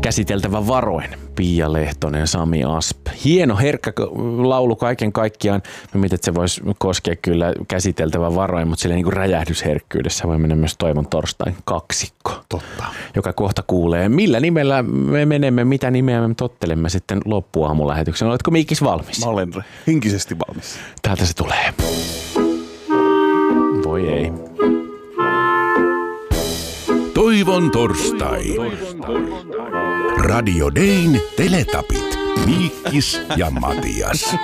Käsiteltävä varoin. Pia Lehtonen, Sami Asp. Hieno, herkkä laulu kaiken kaikkiaan. Mä mietin, että se voisi koskea kyllä käsiteltävä varoin, mutta sillä niin kuin räjähdysherkkyydessä voi mennä myös Toivon torstain kaksikko. Totta. Joka kohta kuulee. Millä nimellä me menemme, mitä nimeä me tottelemme sitten loppuaamulähetyksen. Oletko Miikis valmis? Mä olen henkisesti valmis. Täältä se tulee. Voi ei. Toivon torstai. Radio Dayn teletapit. Miikkis ja Matias.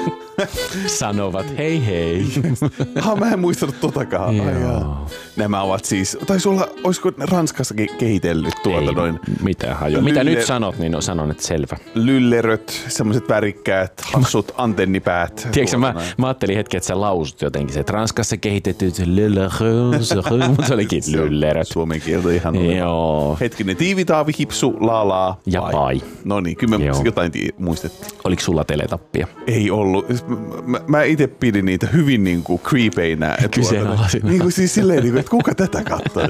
Sanovat hei hei. Mä en muistanut totakaan. Nämä ovat siis, taisi olla, olisiko Ranskassa kehitellyt tuolta noin. Mitään hajua. Mitä nyt sanot, niin sanon, että selvä. Lylleröt, semmoiset värikkäät, hassut antennipäät. Tiedätkö, mä ajattelin hetken, että sä lausut jotenkin se, että Ranskassa kehitetyt lylleröt, se olikin lylleröt. Suomen kieltä ihan. Joo. Hetkinen, tiivitaavi, hipsu, laalaa. Ja pai. No niin, kyllä me jotain muistettiin. Oliko sulla teletappia? Ei ollut. Mä itse pidin niitä hyvin niinku creepeinä. Kyseenalaisina. Niinku siis silleen, niinku, että kuka tätä katsoo?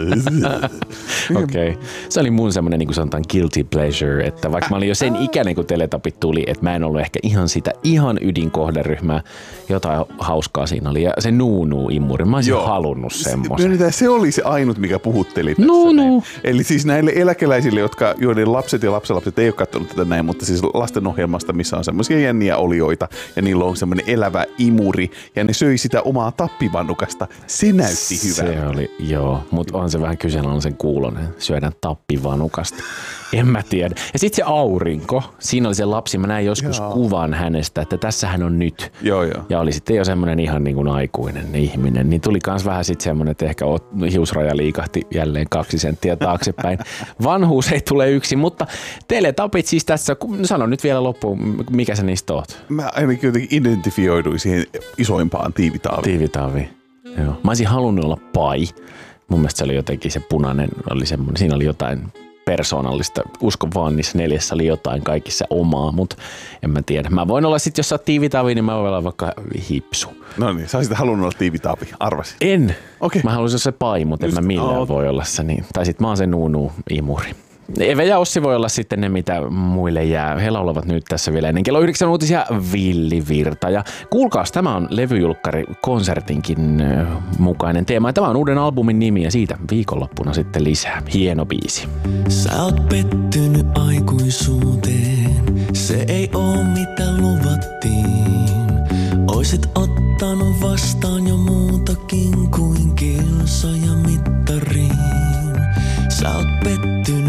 Okei. Se oli mun semmoinen, niin kuin sanotaan, guilty pleasure, että vaikka mä olin jo sen ikäinen, kun teletapit tuli, että mä en ollut ehkä ihan sitä ydinkohderyhmää, jotain hauskaa siinä oli. Ja se nuunuu-immuri, mä olisin halunnut semmoisen. Se oli se ainut, mikä puhutteli tässä. Eli siis näille eläkeläisille, joiden lapset ja lapsenlapset ei ole katsonut tätä näin, mutta siis lastenohjelmasta, missä on semmoisia jänniä olioita, ja niillä on semmoinen elävä imuri, ja ne söi sitä omaa tappivannukasta. Se näytti hyvältä. Se oli, mutta on se vähän kyseenalainen sen kuulonen. Syödään tappivanukasta. En mä tiedä. Ja sitten se aurinko. Siinä oli se lapsi. Mä näin joskus kuvan hänestä, että tässä hän on nyt. Joo. Ja oli sitten jo semmoinen ihan niin kuin aikuinen ihminen. Niin tuli kans vähän sitten semmoinen, että ehkä hiusraja liikahti jälleen 2 senttiä taaksepäin. Vanhuus ei tule yksin, mutta teletapit siis tässä. Sano nyt vielä loppuun, mikä sä niistä oot? Mä ainakin jotenkin identifioiduin siihen isoimpaan tiivitaaviin. Tiivitaavi. Joo. Mä olisin halunnut olla pai. Mun mielestä se oli jotenkin se punainen, oli semmoinen, siinä oli jotain persoonallista. Uskon vaan, niissä 4 oli jotain kaikissa omaa, mutta en mä tiedä. Mä voin olla sitten, jos sä oot tiivitaavi, niin mä voin olla vaikka hipsu. No niin, sä olisit halunnut olla tiivitaavi, arvasin. En. Okay. Mä haluaisin olla se pai, mutta en mä millään voi olla se. Niin. Tai sit mä oon se nuunuu-imuri. Eve ja Ossi voi olla sitten ne, mitä muille jää. He laulavat nyt tässä vielä ennen kello 9 uutisia Villi Virta. Ja kuulkaas, tämä on levyjulkkari konsertinkin mukainen teema. Ja tämä on uuden albumin nimi ja siitä viikonloppuna sitten lisää. Hieno biisi. Sä oot pettynyt aikuisuuteen. Se ei oo mitä luvattiin. Oisit ottanut vastaan jo muutakin kuin kilsa ja mittariin. Sä oot pettynyt